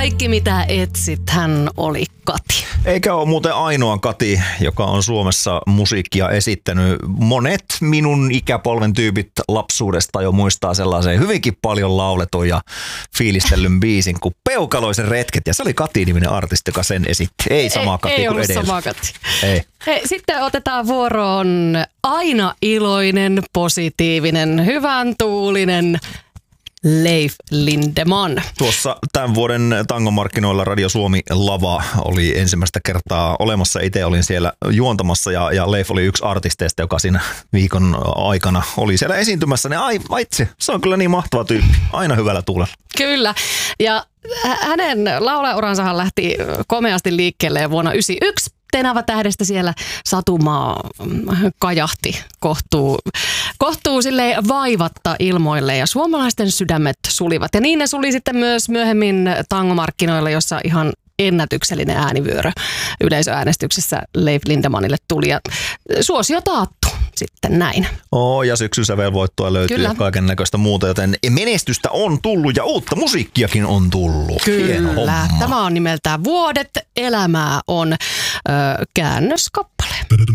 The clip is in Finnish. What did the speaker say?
Kaikki mitä etsit, hän oli Kati. Eikä ole muuten ainoa Kati, joka on Suomessa musiikkia esittänyt. Monet minun ikäpolven tyypit lapsuudesta jo muistaa sellaisen hyvinkin paljon lauletun ja fiilistellyn biisin kuin Peukaloisen retket. Ja se oli Kati-niminen artisti, joka sen esitti. Ei sama Kati ei kuin ollut edellä. sama Kati. Ei. Hei, sitten otetaan vuoroon aina iloinen, positiivinen, hyvän tuulinen Leif Lindeman. Tuossa tämän vuoden tangomarkkinoilla Radio Suomi-lava oli ensimmäistä kertaa olemassa. Itse olin siellä juontamassa ja Leif oli yksi artisteista, joka siinä viikon aikana oli siellä esiintymässä. Vaitsi, se on kyllä niin mahtava tyyppi. Aina hyvällä tuulella. Kyllä. Ja hänen laulauransahan lähti komeasti liikkeelle vuonna 1991. Tenava-tähdestä siellä Satumaa kajahti kohtuu silleen vaivatta ilmoille ja suomalaisten sydämet sulivat. Ja niin ne suli sitten myös myöhemmin tangomarkkinoilla, jossa ihan ennätyksellinen äänivyörö yleisöäänestyksessä Leif Lindemanille tuli ja suosio taattu sitten näin. Ja syksyssä velvoittua löytyy ja kaiken näköistä muuta, joten menestystä on tullut ja uutta musiikkiakin on tullut. Kyllä, tämä on nimeltään Vuodet elämää on käännöskappale.